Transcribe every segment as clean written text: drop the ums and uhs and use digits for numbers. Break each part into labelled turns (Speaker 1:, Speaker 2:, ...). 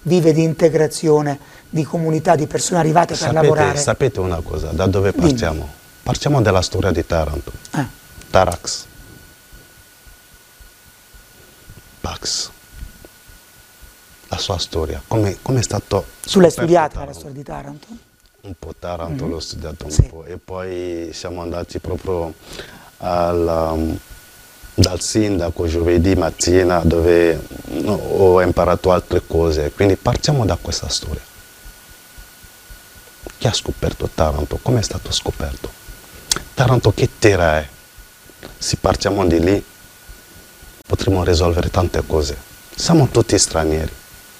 Speaker 1: vive di integrazione, di comunità, di persone arrivate per lavorare.
Speaker 2: Sapete una cosa, da dove partiamo? Dimmi. Partiamo dalla storia di Taranto. Tarax. Pax. La sua storia, come è stato...
Speaker 1: Tu l'hai studiata la storia di Taranto?
Speaker 2: Un po' Taranto l'ho studiato un po', e poi siamo andati proprio dal sindaco giovedì mattina, dove ho imparato altre cose, quindi partiamo da questa storia. Chi ha scoperto Taranto? Come è stato scoperto? Taranto che terra è? Se partiamo di lì potremo risolvere tante cose. Siamo tutti stranieri,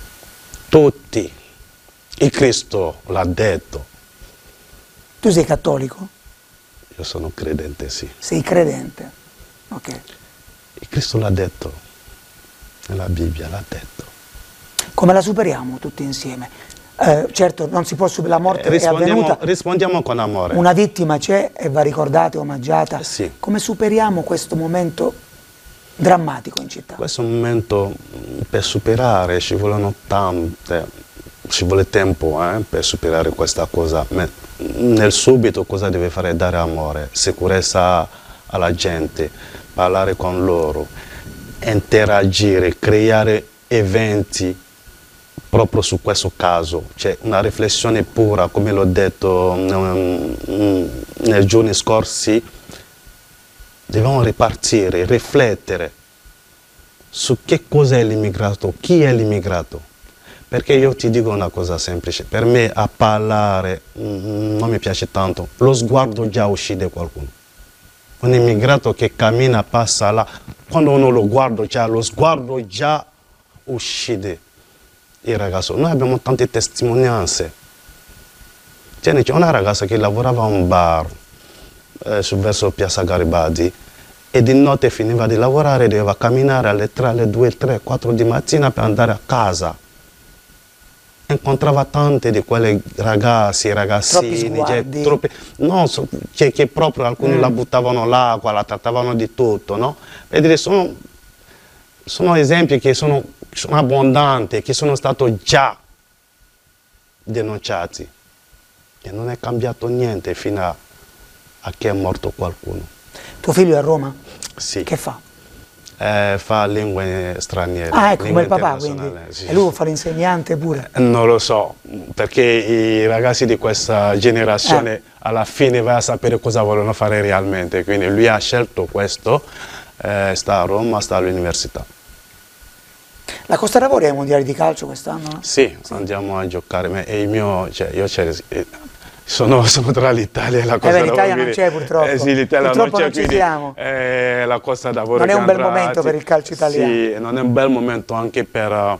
Speaker 2: tutti. Il Cristo l'ha detto.
Speaker 1: Tu sei cattolico?
Speaker 2: Io sono credente, sì.
Speaker 1: Sei credente? Ok.
Speaker 2: Il Cristo l'ha detto, nella Bibbia l'ha detto.
Speaker 1: Come la superiamo tutti insieme? Certo, non si può superare, la morte è avvenuta.
Speaker 2: Rispondiamo con amore.
Speaker 1: Una vittima c'è e va ricordata e omaggiata.
Speaker 2: Sì.
Speaker 1: Come superiamo questo momento drammatico in città?
Speaker 2: Questo momento, per superare, ci vogliono ci vuole tempo per superare questa cosa. Nel subito cosa deve fare? Dare amore, sicurezza alla gente, parlare con loro, interagire, creare eventi proprio su questo caso. C'è una riflessione pura, come l'ho detto nei giorni scorsi. Dobbiamo ripartire, riflettere su che cosa è l'immigrato, chi è l'immigrato. Perché io ti dico una cosa semplice, per me a parlare non mi piace tanto, lo sguardo già uccide qualcuno. Un immigrato che cammina, passa là, quando uno lo guarda già, lo sguardo già uccide il ragazzo. Noi abbiamo tante testimonianze. C'è una ragazza che lavorava a un bar verso Piazza Garibaldi e di notte finiva di lavorare, doveva camminare alle 3, alle 2, 3, 4 di mattina per andare a casa. Incontrava tante di quelle ragazzini, che proprio alcuni la buttavano l'acqua, la trattavano di tutto, no? Vedete, sono esempi che sono abbondanti, che sono stati già denunciati e non è cambiato niente fino a che è morto qualcuno.
Speaker 1: Tuo figlio è a Roma?
Speaker 2: Sì.
Speaker 1: Che fa?
Speaker 2: Fa lingue straniere.
Speaker 1: Ah, ecco, come il papà, quindi. Sì. E lui fa l'insegnante pure?
Speaker 2: Non lo so, perché i ragazzi di questa generazione alla fine vai a sapere cosa vogliono fare realmente, quindi lui ha scelto questo, sta a Roma, sta all'università.
Speaker 1: La Costa d'Avorio è ai mondiali di calcio quest'anno?
Speaker 2: Sì, andiamo a giocare, e io sono tra l'Italia e la Costa d'Avorio.
Speaker 1: L'Italia non c'è purtroppo.
Speaker 2: Sì, l'Italia
Speaker 1: purtroppo
Speaker 2: non c'è,
Speaker 1: ci siamo.
Speaker 2: La Costa d'Avorio.
Speaker 1: Non è un bel momento per il calcio italiano.
Speaker 2: Sì, non è un bel momento anche per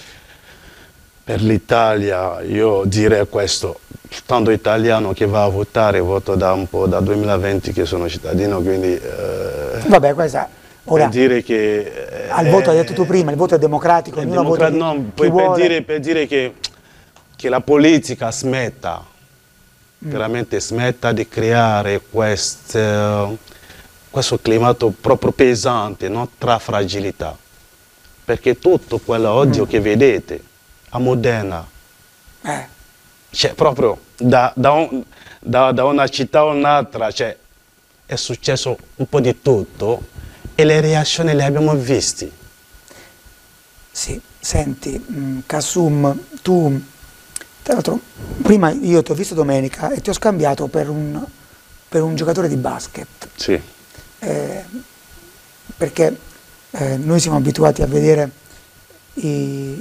Speaker 2: l'Italia. Io direi questo, tanto italiano che va a votare, voto da 2020 che sono cittadino, quindi...
Speaker 1: Vabbè, questa... Ora,
Speaker 2: dire che...
Speaker 1: al voto, hai detto tu prima, il voto è democratico,
Speaker 2: per dire che la politica smetta, veramente smetta di creare questo climato proprio pesante, no? Tra fragilità, perché tutto quell'odio che vedete a Modena, cioè proprio da una città a un'altra, cioè, è successo un po' di tutto e le reazioni le abbiamo viste.
Speaker 1: Sì, senti, Kasum, tu... Tra l'altro, prima io ti ho visto domenica e ti ho scambiato per un giocatore di basket.
Speaker 2: Sì.
Speaker 1: Perché noi siamo abituati a vedere gli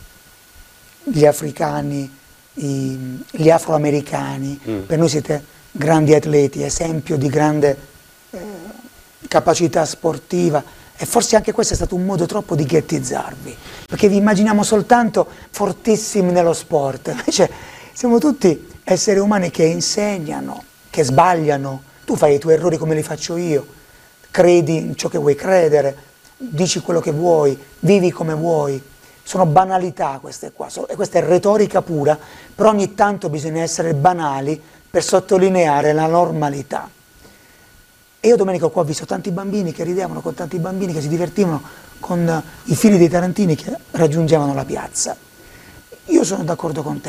Speaker 1: africani, gli afroamericani. Per noi siete grandi atleti, esempio di grande capacità sportiva. E forse anche questo è stato un modo troppo di ghettizzarvi, perché vi immaginiamo soltanto fortissimi nello sport, invece siamo tutti esseri umani che insegnano, che sbagliano, tu fai i tuoi errori come li faccio io, credi in ciò che vuoi credere, dici quello che vuoi, vivi come vuoi, sono banalità queste qua, e questa è retorica pura, però ogni tanto bisogna essere banali per sottolineare la normalità. E io domenica qua ho visto tanti bambini che ridevano, con tanti bambini che si divertivano con i figli dei tarantini che raggiungevano la piazza. Io sono d'accordo con te.